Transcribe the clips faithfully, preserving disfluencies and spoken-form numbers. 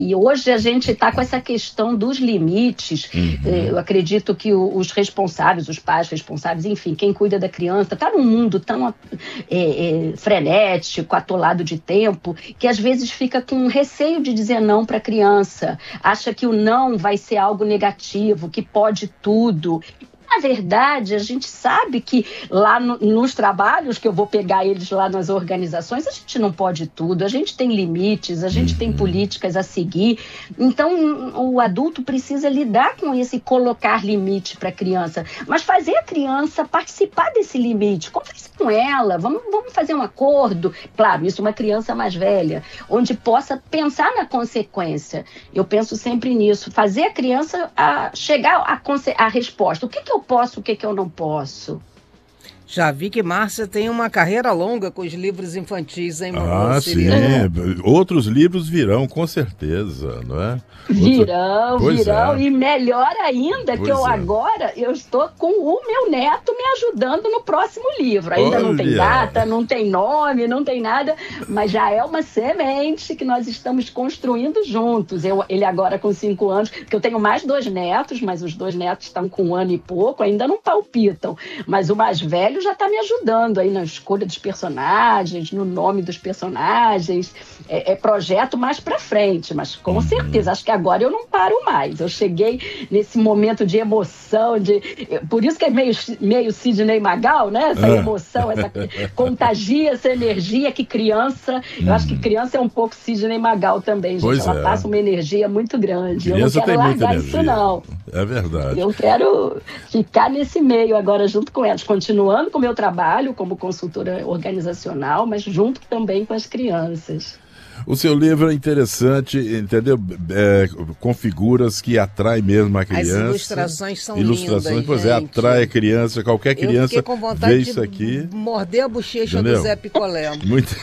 E hoje a gente está com essa questão dos limites. Uhum. Eu acredito que os responsáveis, os pais responsáveis, enfim, quem cuida da criança, está num mundo tão é, é, frenético, atolado de tempo, que às vezes fica com receio de dizer não para a criança. Acha que o não vai ser algo negativo, que pode tudo. Na verdade, a gente sabe que lá no, nos trabalhos, que eu vou pegar eles lá nas organizações, a gente não pode tudo, a gente tem limites, a gente uhum. tem políticas a seguir. Então, o adulto precisa lidar com esse colocar limite para a criança, mas fazer a criança participar desse limite, converse com ela, vamos, vamos fazer um acordo. Claro, isso uma criança mais velha, onde possa pensar na consequência. Eu penso sempre nisso, fazer a criança a chegar à a, a resposta. O que, que eu posso, o que, que eu não posso? Já vi que Márcia tem uma carreira longa com os livros infantis, hein, mamãe? Ah, sim. Outros livros virão, com certeza, não é? Virão, Outro... virão. É. E melhor ainda, pois que eu é. agora eu estou com o meu neto me ajudando no próximo livro. Ainda Olha. não tem data, não tem nome, não tem nada, mas já é uma semente que nós estamos construindo juntos. Eu, ele agora com cinco anos, porque eu tenho mais dois netos, mas os dois netos estão com um ano e pouco, ainda não palpitam. Mas o mais velho já está me ajudando aí na escolha dos personagens, no nome dos personagens. É, é projeto mais para frente, mas com uhum. certeza, acho que agora eu não paro mais. Eu cheguei nesse momento de emoção, de... por isso que é meio, meio Sidney Magal, né? Essa emoção, essa contagia, essa energia que criança... Uhum. Eu acho que criança é um pouco Sidney Magal também, gente. Pois Ela é. passa uma energia muito grande. Criança eu não quero largar isso, energia. não. É verdade. Eu quero ficar nesse meio agora junto com elas, continuando com o meu trabalho como consultora organizacional, mas junto também com as crianças. O seu livro é interessante, entendeu? É, com figuras que atraem mesmo a criança. As ilustrações são ilustrações, lindas, pois gente. é, atrai a criança, qualquer criança Eu fiquei com vontade vê isso de aqui. morder a bochecha entendeu? do Zé Picolé. Muito.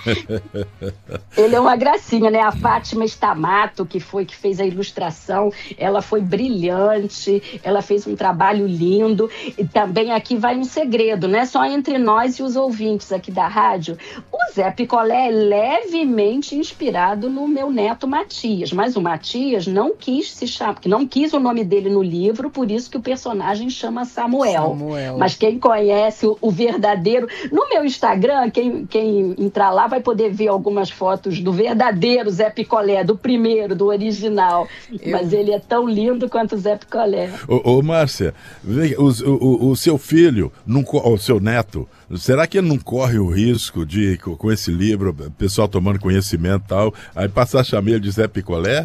Ele é uma gracinha, né? A Fátima Stamato, que foi que fez a ilustração, ela foi brilhante, ela fez um trabalho lindo. E também aqui vai um segredo, né? Só entre nós e os ouvintes aqui da rádio. O Zé Picolé é levemente inspirado no meu neto Matias, mas o Matias não quis se chamar, porque não quis o nome dele no livro, por isso que o personagem chama Samuel. Samuel. Mas quem conhece o, o verdadeiro, no meu Instagram, quem, quem entrar lá vai poder ver algumas fotos do verdadeiro Zé Picolé, do primeiro, do original, Eu... mas ele é tão lindo quanto o Zé Picolé. Ô, ô Márcia, o, o, o seu filho, não, o seu neto, será que ele não corre o risco de, com esse livro, o pessoal tomando conhecimento e tal, aí passar a chamar ele de Zé Picolé?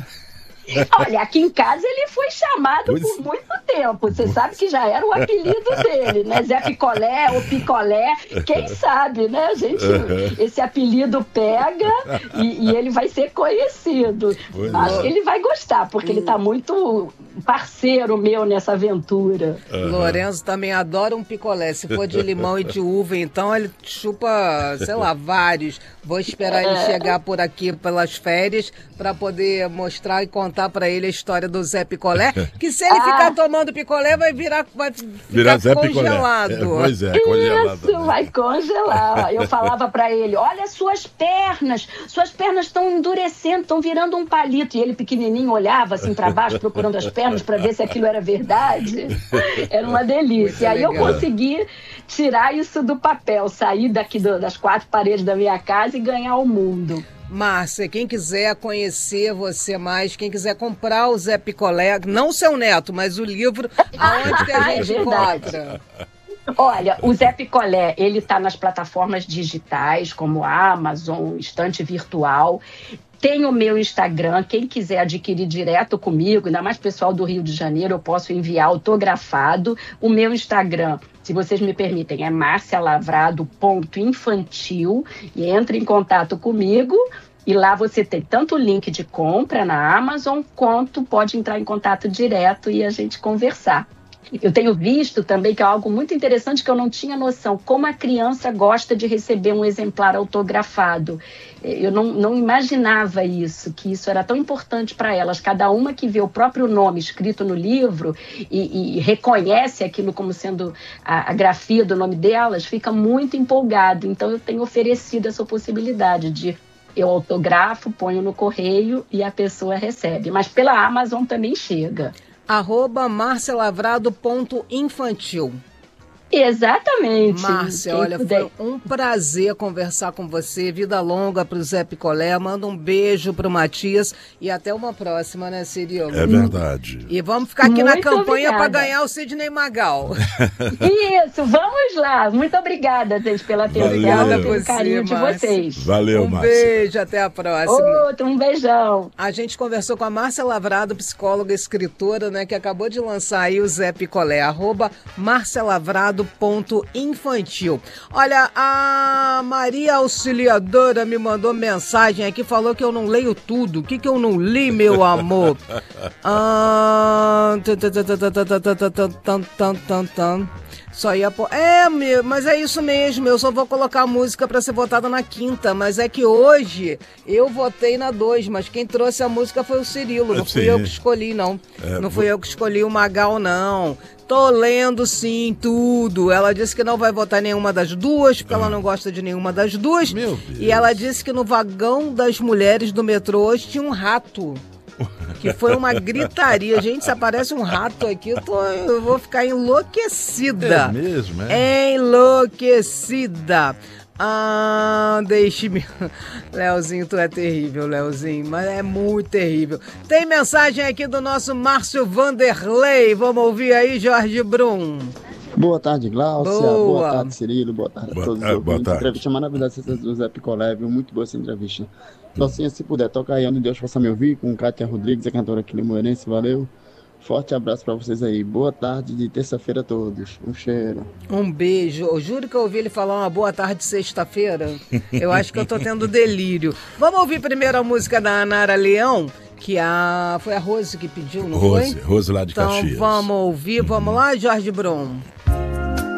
Olha, aqui em casa ele foi chamado pois... por muito tempo. Você sabe que já era o apelido dele, né? Zé Picolé ou Picolé, quem sabe, né? A gente, uhum. esse apelido pega e, e ele vai ser conhecido. Pois Acho é. que ele vai gostar, porque uhum. ele tá muito parceiro meu nessa aventura. Uhum. Lorenzo também adora um picolé. Se for de limão e de uva, então ele chupa, sei lá, vários. Vou esperar é. ele chegar por aqui pelas férias para poder mostrar e contar para ele a história do Zé Picolé, que se ele ah. ficar tomando picolé vai virar, vai ficar Virar Zé congelado. É, pois é, congelado. Isso, né? Vai congelar. Eu falava para ele, olha suas pernas, suas pernas estão endurecendo, estão virando um palito. E ele pequenininho olhava assim para baixo, procurando as pernas para ver se aquilo era verdade. Era uma delícia. Aí eu consegui tirar isso do papel, sair daqui do, das quatro paredes da minha casa e ganhar o mundo. Márcia, quem quiser conhecer você mais, quem quiser comprar o Zé Picolé, não o seu neto, mas o livro, aonde que a gente é encontra? Olha, o Zé Picolé, ele está nas plataformas digitais, como a Amazon, Estante Virtual. Tem o meu Instagram, quem quiser adquirir direto comigo, ainda mais pessoal do Rio de Janeiro, eu posso enviar autografado. O meu Instagram, se vocês me permitem, é marcialavrado ponto infantil e entre em contato comigo. E lá você tem tanto o link de compra na Amazon, quanto pode entrar em contato direto e a gente conversar. Eu tenho visto também que é algo muito interessante que eu não tinha noção, como a criança gosta de receber um exemplar autografado. Eu não, não imaginava isso, que isso era tão importante para elas. Cada uma que vê o próprio nome escrito no livro e, e reconhece aquilo como sendo a, a grafia do nome delas, fica muito empolgado. Então eu tenho oferecido essa possibilidade de eu autografo, ponho no correio e a pessoa recebe. Mas pela Amazon também chega. Arroba marcelavrado ponto infantil. Exatamente. Márcia, olha, puder. Foi um prazer conversar com você. Vida longa pro Zé Picolé. Manda um beijo pro Matias e até uma próxima, né, Cirilo? É verdade. E vamos ficar aqui Muito na campanha para obrigada. ganhar o Sidney Magal. Isso, vamos lá. Muito obrigada, gente, pela atenção e pelo carinho de vocês. Valeu, um Márcia. Um beijo, até a próxima. Outro, um beijão. A gente conversou com a Márcia Lavrado, psicóloga e escritora, né, que acabou de lançar aí o Zé Picolé, arroba marcelavrado ponto infantil. Olha, a Maria Auxiliadora me mandou mensagem aqui, falou que eu não leio tudo. O que que eu não li, meu amor? Ah, só ia pôr... É, meu, mas é isso mesmo, eu só vou colocar a música pra ser votada na quinta, mas é que hoje eu votei na dois, mas quem trouxe a música foi o Cirilo, não fui Sim. eu que escolhi, não. É, não fui eu que escolhi o Magal, não. Tô lendo, sim, tudo. Ela disse que não vai votar nenhuma das duas, porque ah. ela não gosta de nenhuma das duas. Meu Deus. E ela disse que no vagão das mulheres do metrô hoje tinha um rato. Que foi uma gritaria. Gente, se aparece um rato aqui, eu, tô, eu vou ficar enlouquecida. É mesmo, é? Enlouquecida. Ah, deixe-me... Leozinho, tu é terrível, Leozinho, mas é muito terrível. Tem mensagem aqui do nosso Márcio Vanderlei. Vamos ouvir aí, Jorge Brum. Boa tarde, Gláucia. Boa, boa tarde, Cirilo. Boa tarde boa, a todos os é, ouvintes. boa Entrevista maravilhosa do Zé Picolé, viu? Muito boa essa entrevista. Docinha, se puder, toca aí onde Deus possa me ouvir, com Kátia Rodrigues, a cantora aqui limoeirense. Valeu. Forte abraço pra vocês aí. Boa tarde de terça-feira a todos. Um cheiro. Um beijo. Eu juro que eu ouvi ele falar uma boa tarde sexta-feira. Eu acho que eu tô tendo delírio. Vamos ouvir primeiro a música da Anara Leão, que a... foi a Rose que pediu, não Rose, foi? Rose lá de então, Caxias. Então vamos ouvir. Vamos lá, Jorge Brum.